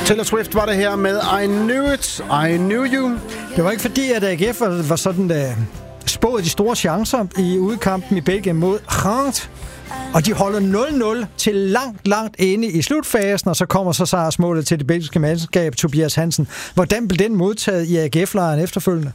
Taylor Swift var det her med I Knew It, I Knew You. Det var ikke fordi, at AGF var sådan spået de store chancer i udkampen i Belgien mod Gent. Og de holder 0-0 til langt inde i slutfasen, og så kommer så sejrsmålet til det belgiske mandskab, Tobias Hansen. Hvordan blev den modtaget i AGF-lejren efterfølgende?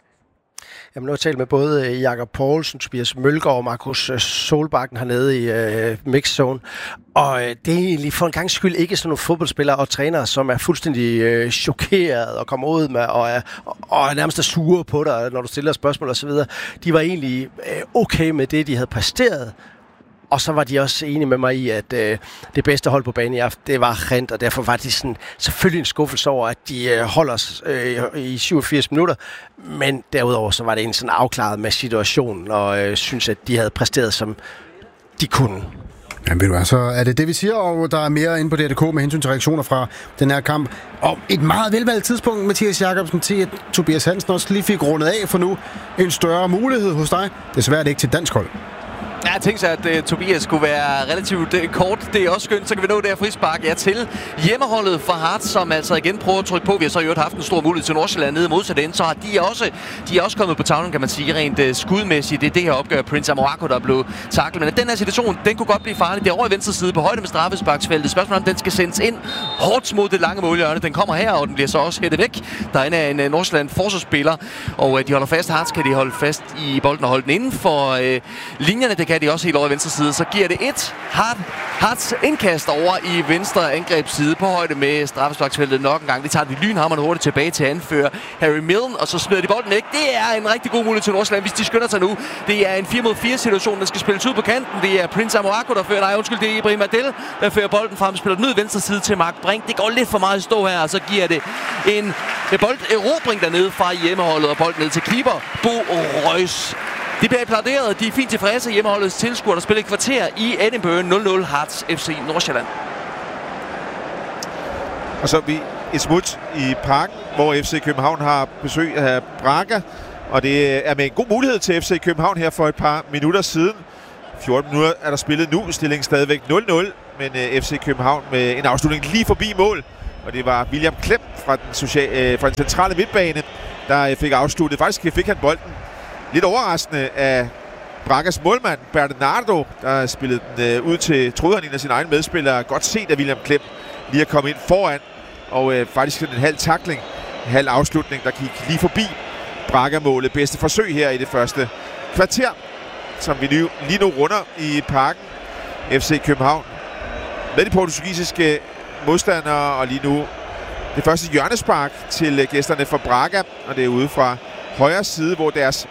Jamen, nu har jeg talt med både Jakob Poulsen, Tobias Mølgaard og Markus Solbakken hernede i Mixzone. Og det er egentlig for en gangs skyld ikke sådan nogle fodboldspillere og trænere, som er fuldstændig chokeret og kommer ud med og er nærmest sure på dig, når du stiller spørgsmål osv. De var egentlig okay med det, de havde præsteret. Og så var de også enige med mig i, at det bedste hold på banen i aften, det var Gent, og derfor var de sådan, selvfølgelig en skuffelse over, at de holder os i 87 minutter. Men derudover så var det en sådan afklaret med situationen, og synes, at de havde præsteret, som de kunne. Jamen ved du hvad, så er det vi siger, og der er mere inde på DRK med hensyn til reaktioner fra den her kamp. Og et meget velvalgt tidspunkt, Mathias Jacobsen, til at Tobias Hansen også lige fik rundet af for nu en større mulighed hos dig. Desværre er det ikke til dansk hold. Ja, jeg tænkte sig, at Tobias skulle være relativt kort. Det er også skønt, så kan vi nå det her frispark. Ja, til hjemmeholdet for Hearts, som altså igen prøver at trykke på. Vi har så i øvrigt haft en stor mulighed til Nordsjælland nede modsat ende, så har de er også kommet på tavlen, kan man sige, rent skudmæssigt. Det er det her opgør, Prince Amoako, der blev taklet. Men den her situation, den kunne godt blive farlig. Det er over i venstre side på højde med straffesparksfeltet. Spørgsmålet om den skal sendes ind hårdt mod det lange målhjørne. Den kommer her, og den bliver så også hættet væk. Derinde er en Nordsjælland forsvarsspiller, og de holder fast. Hearts kan de holde fast i bolden og holde den inden for linjerne. Det kan de også helt over i venstre side. Så giver det et Hearts indkast over i venstre angrebsside på højde med straffesparksfeltet nok en gang. Det tager de lynhamrende hurtigt tilbage til anfører Harry Milne, og så smider de bolden væk. Det er en rigtig god mulighed til Nordsjælland, hvis de skynder sig nu. Det er en 4-mod-4 situation, der skal spilles ud på kanten. Det er Prince Amoako, der fører, det er Ibrahim Adel, der fører bolden frem, spiller den ud venstre side til Mark Brink. Det går lidt for meget at stå her, og så giver det en bolderobring dernede fra hjemmeholdet, og bolden ned til keeper Bo Reus. De bliver applauderet. De er fint tilfredse. Hjemmeholdets tilskuere, der spiller et kvarter i Edinburgh. 0-0 Hearts FC Nordsjælland. Og så er vi et smut i parken, hvor FC København har besøg af Braga. Og det er med en god mulighed til FC København her for et par minutter siden. 14 minutter er der spillet nu. Stillingen stadigvæk 0-0. Men FC København med en afslutning lige forbi mål. Og det var William Klem fra den centrale midtbane, der fik afsluttet. Faktisk fik han bolden lidt overraskende af Bragas målmand, Bernardo, der spillede den ud til, troede han, en af sine egne medspillere. Godt set af William Klem lige at komme ind foran, og faktisk en halv tackling, en halv afslutning, der gik lige forbi Braga-målet. Bedste forsøg her i det første kvarter, som vi lige nu runder i parken. FC København med de portugisiske modstandere, og lige nu det første hjørnespark til gæsterne fra Braga, og det er ude fra højre side, hvor deres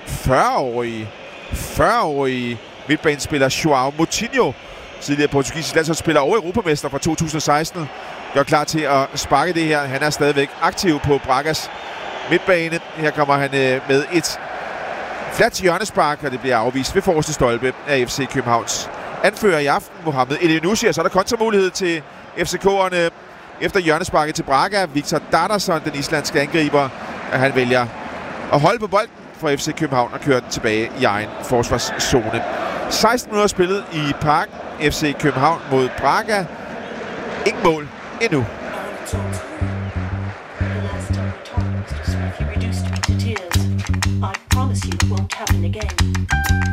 40-årige midtbanespiller João Moutinho, tidligere portugisisk landsholdsspiller og europamester fra 2016, gør klar til at sparke det her. Han er stadigvæk aktiv på Bragas midtbane. Her kommer han med et fladt hjørnespark, og det bliver afvist ved forreste stolpe af FC Københavns anfører i aften, Mohamed Elyounoussi. Og så er der kontramulighed til FCK'erne efter hjørnesparket til Braga. Victor Dardarsson, den islandske angriber, han vælger at holde på bolden for FC København og køre den tilbage i egen forsvarszone. 16 minutter spillet i parken. FC København mod Braga. Ingen mål endnu.